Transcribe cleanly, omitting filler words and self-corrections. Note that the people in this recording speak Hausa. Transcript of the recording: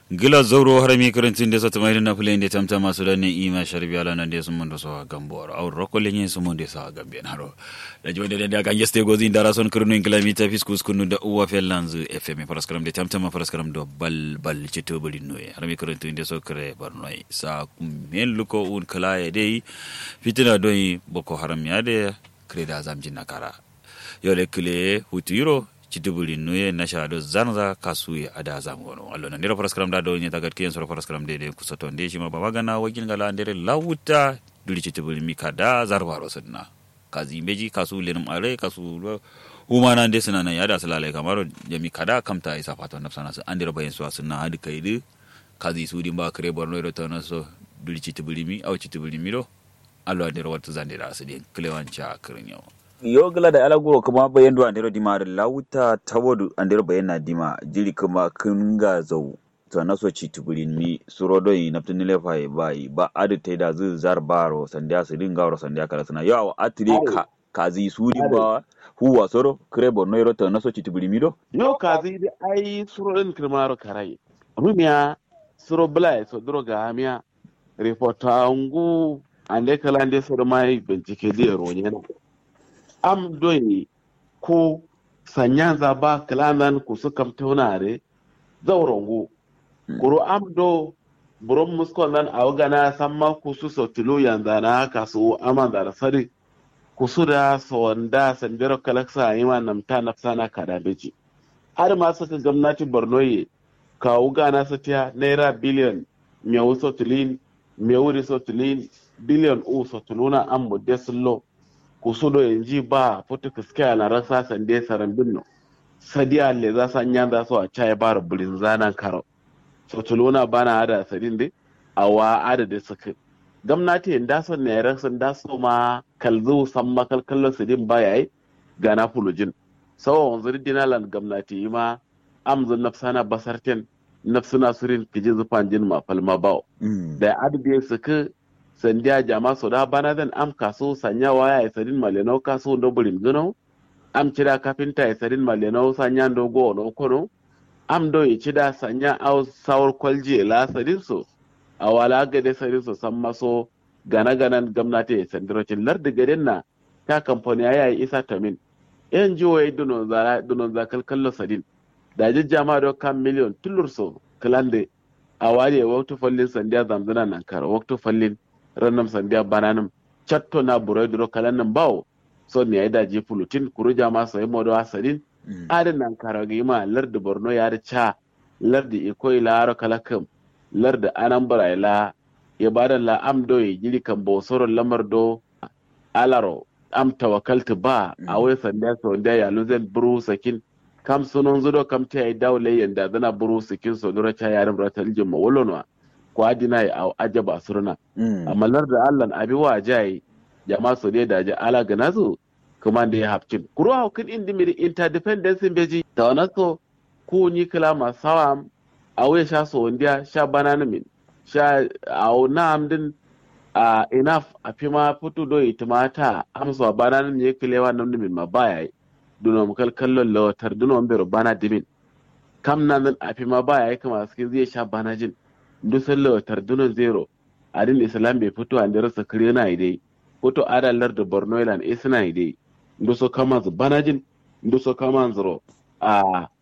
gila zauro harami karantin da sata mai na fulani da tamta masu da ne ima sharbi ala nan da sun mun da so gambor au rokolin yin sun mun da so gambe na ro da jiwa da kan yeste gozi da rason kurnu in kilomita fiskus kunu da uwa felanzu fm paraskaram da tamta ma paraskaram do bal chito bali noye harami karantin da so kare barnoi sa men luko un kala ya dai fitina doyi boko haram ya de kreda zamjin nakara yole kile hutiro chitubuli nuye na shado zanza kasuye ada zangono allo ndiro paraskram da do nya tagat kiyen so paraskram de kusoto nde shima babaga na wagin gala ndere lawuta duli chitubuli mikada zarwaro sunna kazi meji kasu lenum are kasu humana nde sunana yada salale kamaro jami kada kamta isa fato nafsana su andiro bayin so sunna hadi kaidi kazi sudi ba kare borno ro tono so duli chitubuli mi au chitubuli mi do allo ndiro watu zandira asidi klewancha krinyo yogala da alagoro kuma bayan do andero dima da lauta tawodu andero bayan na dima jiri kuma kunga zau to na so ci tuburin mi surodo yi naptini lefa bai ba adu da zu zarbaro sandiya su dinga ro sandiya kala sana yawo atire kazi sudi ba huwa soro krebo noiro to na so ci tuburin mi do yo kazi da ai surodin kirmaro karai rumiya suro bla so droga miya reportangu ande kala ande so mai bincike da ronye na am doyi ko sanyanza ba klanan ku su kamtaunare zaurongo kuro am do buron muskon nan a wagana samma ku su sautilo yanzu na haka su amanda da sari ku su da sawanda sandero kalaksa yi ma namta nafsana kadabeji har ma suka gwamnati borno ye kawo gana satiya naira biliyan mewu sautilin mewu sautilin biliyan sautuluna an mudde sullo kusudo yanji ba foto kiskaya na rasa sande sarambin no sadiya le za san yanda so a chai bar bulin zanan karo so tuluna bana ada sadin de awa ada de suka gwamnati inda son ne rasan da so ma kalzu san makalkallo sidin baya yi gana fulujin sawa wanzur dinalan gwamnati ma amzun nafsana basarten nafsuna surin kiji zufan jin ma falma bawo da adabe suka sandiya jama so da bana zan am kaso sanya waya ya sadin maleno kaso do bulin gano am cida kafinta ya sadin maleno sanya do go no kono am do ya cida sanya au sawar kwalje la sadin so awala ga de sadin so san maso gana ganan gwamnati ya sandirocin lardi gaden na ta kamfani ya yi isa tamin yan jiwo ya dunon za kalkallo sadin da jijjama do kan miliyon tulurso klande awali ya waktu fallin sandiya zamzana nan kara waktu fallin rannam sandiya bananum chatto na buroy duro kalannan bawo so ne yaida je fulutin kuruja ma sai modo asadin adan nan karagi ma lardi borno ya cha lardi ikoi laro kalakam lardi anambra ila ibadan la amdo yi jiri kan bosoro lamar do alaro am tawakkaltu ba awai sandiya so da ya luzen buru sakin kam sunon zudo kam ta yi dawle yanda zana buru sakin so duro cha yarin ratal jimma wolonwa ko adina ya ajaba surna amma lar da Allah abi wa jai jama so ne da ji ala ga nazo kuma da ya hafcin kuro haukin indimiri interdependence beji da wanaso ku ni kala masawam awe sha so ndiya sha banana min sha au nam din enough afima futu do itimata amso banana ne kilewa nan min ma baya duno mukal kallon lawatar duno mbero bana dimin kam nan afima baya kuma skin zai sha banajin dusan lawatar dunan zero adin islam bai fito an da rasa kire na idai fito adalar da borno ilan isna idai nduso kama banajin nduso kama zero